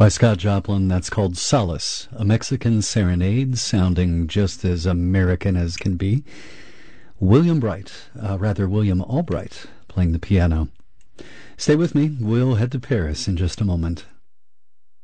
by Scott Joplin. That's called Solace, a Mexican serenade sounding just as American as can be. William Albright playing the piano. Stay with me. We'll head to Paris in just a moment.